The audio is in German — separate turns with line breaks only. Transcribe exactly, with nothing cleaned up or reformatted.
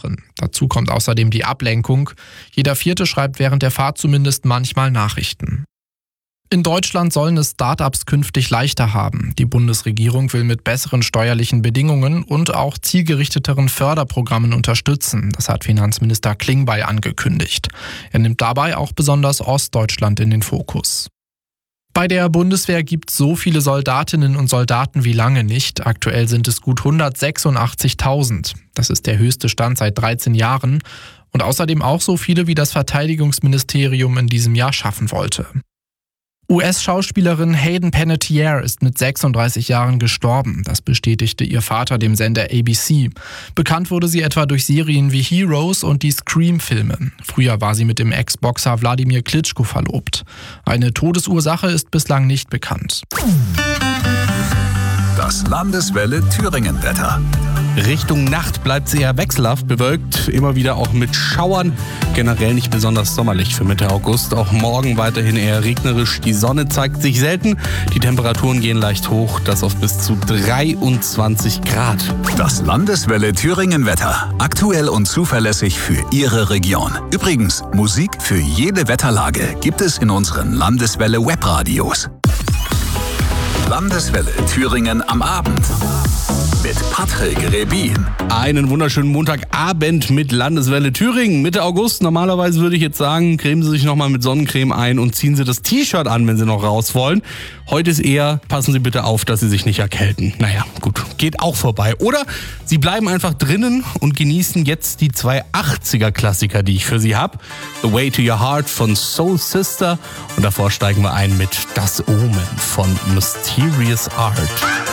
anderen. Dazu kommt außerdem die Ablenkung. Jeder Vierte schreibt während der Fahrt zumindest manchmal Nachrichten. In Deutschland sollen es Start-ups künftig leichter haben. Die Bundesregierung will mit besseren steuerlichen Bedingungen und auch zielgerichteteren Förderprogrammen unterstützen. Das hat Finanzminister Klingbeil angekündigt. Er nimmt dabei auch besonders Ostdeutschland in den Fokus. Bei der Bundeswehr gibt es so viele Soldatinnen und Soldaten wie lange nicht. Aktuell sind es gut hundertsechsundachtzigtausend. Das ist der höchste Stand seit dreizehn Jahren. Und außerdem auch so viele, wie das Verteidigungsministerium in diesem Jahr schaffen wollte. U S-Schauspielerin Hayden Panettiere ist mit sechsunddreißig Jahren gestorben. Das bestätigte ihr Vater dem Sender A B C. Bekannt wurde sie etwa durch Serien wie Heroes und die Scream-Filme. Früher war sie mit dem Ex-Boxer Wladimir Klitschko verlobt. Eine Todesursache ist bislang nicht bekannt.
Das Landeswelle Thüringen-Wetter.
Richtung Nacht bleibt es eher wechselhaft bewölkt, immer wieder auch mit Schauern. Generell nicht besonders sommerlich für Mitte August. Auch morgen weiterhin eher regnerisch. Die Sonne zeigt sich selten. Die Temperaturen gehen leicht hoch, das auf bis zu dreiundzwanzig Grad.
Das Landeswelle Thüringen-Wetter. Aktuell und zuverlässig für Ihre Region. Übrigens, Musik für jede Wetterlage gibt es in unseren Landeswelle Webradios. Landeswelle Thüringen am Abend. Mit Patrick Rebin.
Einen wunderschönen Montagabend mit Landeswelle Thüringen. Mitte August. Normalerweise würde ich jetzt sagen, cremen Sie sich nochmal mit Sonnencreme ein und ziehen Sie das T-Shirt an, wenn Sie noch raus wollen. Heute ist eher, passen Sie bitte auf, dass Sie sich nicht erkälten. Naja, gut, geht auch vorbei. Oder Sie bleiben einfach drinnen und genießen jetzt die zwei achtziger-Klassiker, die ich für Sie habe. The Way to Your Heart von Soul Sister. Und davor steigen wir ein mit Das Omen von Mysterious Art.